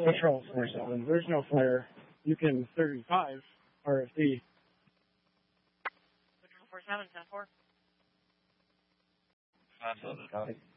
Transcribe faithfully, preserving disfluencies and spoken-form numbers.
Patrol four seven. There's no flare. You can thirty-five R F D. Patrol four seven, ten four. Absolutely.